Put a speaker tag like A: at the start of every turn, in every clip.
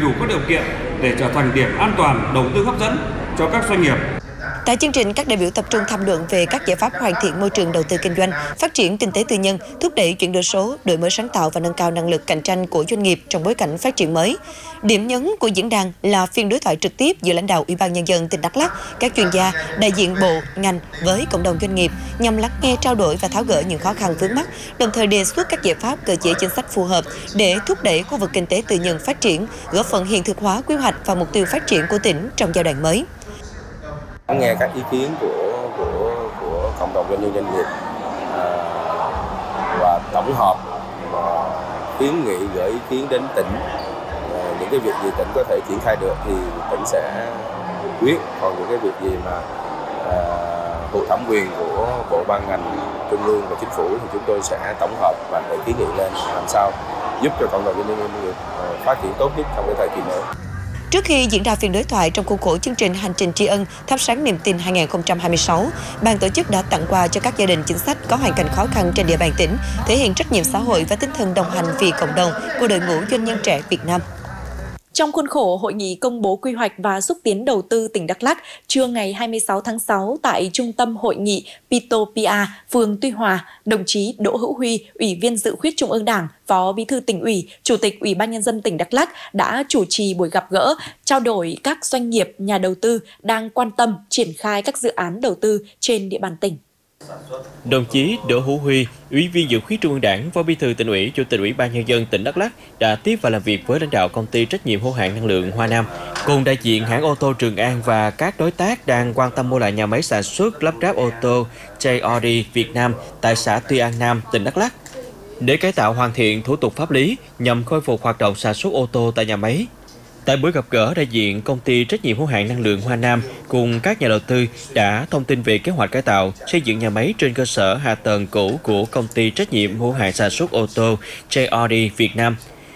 A: đủ các điều kiện để trở thành điểm an toàn đầu tư hấp dẫn cho các doanh nghiệp.
B: Tại chương trình, các đại biểu tập trung tham luận về các giải pháp hoàn thiện môi trường đầu tư kinh doanh, phát triển kinh tế tư nhân, thúc đẩy chuyển đổi số, đổi mới sáng tạo và nâng cao năng lực cạnh tranh của doanh nghiệp trong bối cảnh phát triển mới. Điểm nhấn của diễn đàn là phiên đối thoại trực tiếp giữa lãnh đạo Ủy ban Nhân dân tỉnh Đắk Lắk, các chuyên gia, đại diện bộ, ngành với cộng đồng doanh nghiệp nhằm lắng nghe, trao đổi và tháo gỡ những khó khăn vướng mắc, đồng thời đề xuất các giải pháp, cơ chế chính sách phù hợp để thúc đẩy khu vực kinh tế tư nhân phát triển, góp phần hiện thực hóa quy hoạch và mục tiêu phát triển của tỉnh trong giai đoạn mới.
C: Nghe các ý kiến của cộng đồng doanh nhân doanh nghiệp và tổng hợp kiến nghị gửi ý kiến đến tỉnh, những cái việc gì tỉnh có thể triển khai được thì tỉnh sẽ quyết, còn những cái việc gì mà thuộc thẩm quyền của bộ ban ngành trung ương và chính phủ thì chúng tôi sẽ tổng hợp và để kiến nghị lên làm sao giúp cho cộng đồng doanh nhân doanh nghiệp phát triển tốt nhất trong cái thời kỳ mới.
B: Trước khi diễn ra phiên đối thoại trong khuôn khổ chương trình Hành trình tri ân thắp sáng niềm tin 2026, ban tổ chức đã tặng quà cho các gia đình chính sách có hoàn cảnh khó khăn trên địa bàn tỉnh, thể hiện trách nhiệm xã hội và tinh thần đồng hành vì cộng đồng của đội ngũ doanh nhân trẻ Việt Nam.
D: Trong khuôn khổ hội nghị công bố quy hoạch và xúc tiến đầu tư tỉnh Đắk Lắk, trưa ngày 26 tháng 6 tại Trung tâm Hội nghị Pitopia, phường Tuy Hòa, đồng chí Đỗ Hữu Huy, Ủy viên Dự khuyết Trung ương Đảng, Phó Bí thư Tỉnh ủy, Chủ tịch Ủy ban Nhân dân tỉnh Đắk Lắk đã chủ trì buổi gặp gỡ, trao đổi các doanh nghiệp, nhà đầu tư đang quan tâm triển khai các dự án đầu tư trên địa bàn tỉnh.
E: Đồng chí Đỗ Hữu Huy, Ủy viên Dự khuyết Trung ương Đảng, Phó Bí thư Tỉnh ủy, Chủ tịch Ủy ban Nhân dân tỉnh Đắk Lắk đã tiếp và làm việc với lãnh đạo công ty trách nhiệm hữu hạn năng lượng Hoa Nam, cùng đại diện hãng ô tô Trường An và các đối tác đang quan tâm mua lại nhà máy sản xuất lắp ráp ô tô JOD Việt Nam tại xã Tuy An Nam, tỉnh Đắk Lắk để cải tạo hoàn thiện thủ tục pháp lý nhằm khôi phục hoạt động sản xuất ô tô tại nhà máy. Tại buổi gặp gỡ, đại diện công ty trách nhiệm hữu hạn năng lượng Hoa Nam cùng các nhà đầu tư đã thông tin về kế hoạch cải tạo, xây dựng nhà máy trên cơ sở hạ tầng cũ của công ty trách nhiệm hữu hạn sản xuất ô tô JOD Việt Nam.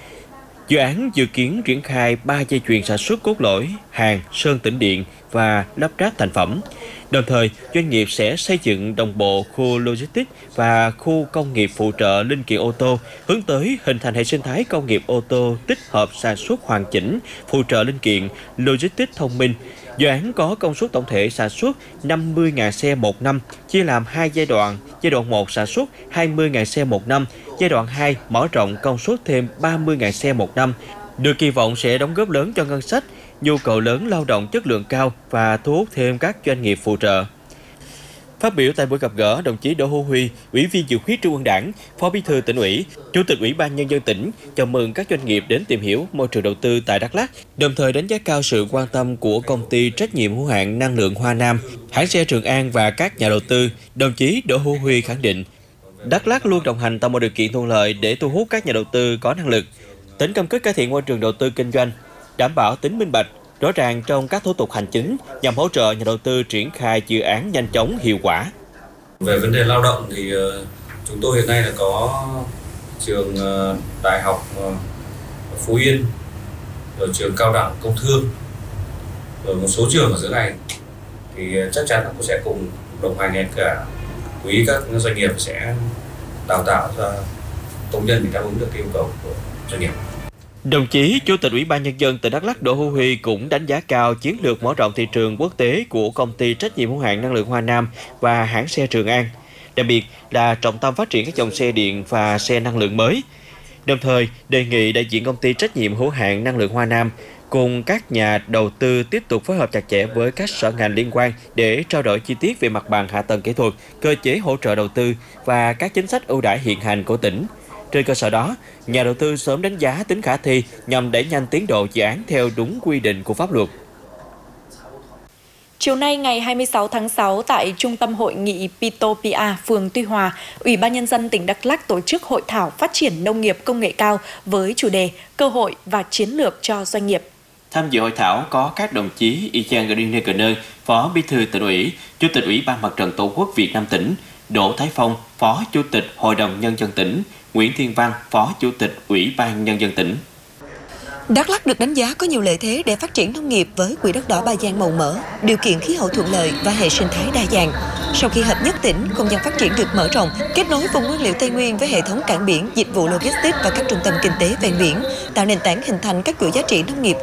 E: Dự án dự kiến triển khai 3 dây chuyền sản xuất cốt lõi, hàng, sơn tĩnh điện và lắp ráp thành phẩm. Đồng thời, doanh nghiệp sẽ xây dựng đồng bộ khu logistics và khu công nghiệp phụ trợ linh kiện ô tô, hướng tới hình thành hệ sinh thái công nghiệp ô tô tích hợp sản xuất hoàn chỉnh, phụ trợ linh kiện, logistics thông minh. Dự án có công suất tổng thể sản xuất 50.000 xe một năm, chia làm 2 giai đoạn. Giai đoạn 1 sản xuất 20.000 xe một năm, giai đoạn 2 mở rộng công suất thêm 30.000 xe một năm. Được kỳ vọng sẽ đóng góp lớn cho ngân sách, nhu cầu lớn lao động chất lượng cao và thu hút thêm các doanh nghiệp phụ trợ. Phát biểu tại buổi gặp gỡ, đồng chí Đỗ Hữu Huy, Ủy viên Dự khuyết Trung ương Đảng, Phó Bí thư Tỉnh ủy, Chủ tịch Ủy ban Nhân dân tỉnh chào mừng các doanh nghiệp đến tìm hiểu môi trường đầu tư tại Đắk Lắk, đồng thời đánh giá cao sự quan tâm của công ty trách nhiệm hữu hạn năng lượng Hoa Nam, hãng xe Trường An và các nhà đầu tư. Đồng chí Đỗ Hữu Huy khẳng định, Đắk Lắk luôn đồng hành tạo mọi điều kiện thuận lợi để thu hút các nhà đầu tư có năng lực. Tỉnh cam kết cải thiện môi trường đầu tư kinh doanh, đảm bảo tính minh bạch, rõ ràng trong các thủ tục hành chính nhằm hỗ trợ nhà đầu tư triển khai dự án nhanh chóng, hiệu quả.
F: Về vấn đề lao động thì chúng tôi hiện nay là có trường Đại học Phú Yên, rồi trường Cao đẳng Công thương, rồi một số trường ở dưới này thì chắc chắn là cũng sẽ cùng đồng hành hết cả quý các doanh nghiệp sẽ đào tạo ra công nhân để đáp ứng được yêu cầu của doanh nghiệp.
E: Đồng chí Chủ tịch Ủy ban Nhân dân tỉnh Đắk Lắk Đỗ Hữu Huy cũng đánh giá cao chiến lược mở rộng thị trường quốc tế của công ty trách nhiệm hữu hạn năng lượng Hoa Nam và hãng xe Trường An, đặc biệt là trọng tâm phát triển các dòng xe điện và xe năng lượng mới. Đồng thời, đề nghị đại diện công ty trách nhiệm hữu hạn năng lượng Hoa Nam cùng các nhà đầu tư tiếp tục phối hợp chặt chẽ với các sở ngành liên quan để trao đổi chi tiết về mặt bằng hạ tầng kỹ thuật, cơ chế hỗ trợ đầu tư và các chính sách ưu đãi hiện hành của tỉnh. Trên cơ sở đó, nhà đầu tư sớm đánh giá tính khả thi nhằm đẩy nhanh tiến độ dự án theo đúng quy định của pháp luật.
D: Chiều nay ngày 26 tháng 6 tại Trung tâm Hội nghị Pitopia, phường Tuy Hòa, Ủy ban Nhân dân tỉnh Đắk Lắk tổ chức hội thảo phát triển nông nghiệp công nghệ cao với chủ đề cơ hội và chiến lược cho doanh nghiệp.
E: Tham dự hội thảo có các đồng chí Yichan Greener, Phó Bí thư Tỉnh ủy, Chủ tịch Ủy ban Mặt trận Tổ quốc Việt Nam tỉnh, Đỗ Thái Phong, Phó Chủ tịch Hội đồng Nhân dân tỉnh, Nguyễn Thiên Văn, Phó Chủ tịch Ủy ban Nhân dân tỉnh.
B: Đắk Lắk được đánh giá có nhiều lợi thế để phát triển nông nghiệp với quỹ đất đỏ Ba Giang màu mỡ, điều kiện khí hậu thuận lợi và hệ sinh thái đa dạng. Sau khi hợp nhất tỉnh, không gian phát triển được mở rộng, kết nối vùng nguyên liệu Tây Nguyên với hệ thống cảng biển, dịch vụ logistics và các trung tâm kinh tế ven biển, tạo nền tảng hình thành các chuỗi giá trị nông nghiệp